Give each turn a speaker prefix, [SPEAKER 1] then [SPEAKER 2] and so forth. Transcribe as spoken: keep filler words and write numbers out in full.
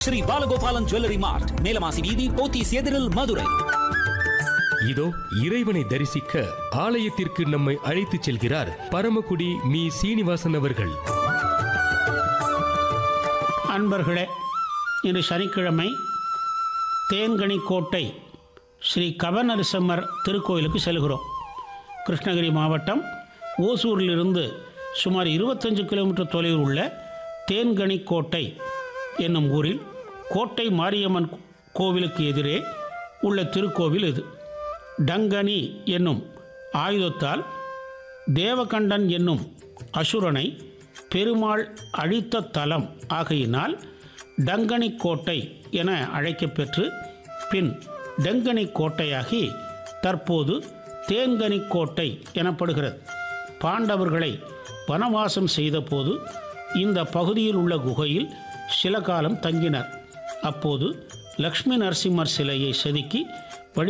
[SPEAKER 1] Sri Balagopalan jewellery மார்ட், மேலமாசி வீதி, போத்தீஸ் எதிரில், மதுரை.
[SPEAKER 2] இதோ இறைவனை தரிசிக்க ஆலயத்திற்கு நம்மை அழைத்துச் செல்கிறார் பரமக்குடி மீ சீனிவாசன் அவர்கள்.
[SPEAKER 3] அன்பர்களே, இன்று சனிக்கிழமை தேன்கனிக்கோட்டை ஸ்ரீ கவநரசிம்மர் திருக்கோயிலுக்கு செல்கிறோம். கிருஷ்ணகிரி மாவட்டம் ஓசூரிலிருந்து சுமார் இருபத்தஞ்சு கிலோமீட்டர் தொலைவில் உள்ள தேன்கனிக்கோட்டை என்னும் ஊரில் கோட்டை மாரியம்மன் கோவிலுக்கு எதிரே உள்ள திருக்கோவில் இது. டங்கனி என்னும் ஆயுதத்தால் தேவகண்டன் என்னும் அசுரனை பெருமாள் அழித்த தலம் ஆகையினால் டங்கனி கோட்டை என அழைக்கப்பெற்று பின் டங்கனி கோட்டையாகி தற்போது தேன்கனி கோட்டை எனப்படுகிறது. பாண்டவர்களை வனவாசம் செய்தபோது இந்த பகுதியில் உள்ள குகையில் சில காலம் தங்கினர். அப்போது லக்ஷ்மி நரசிம்மர் சிலையை செதுக்கி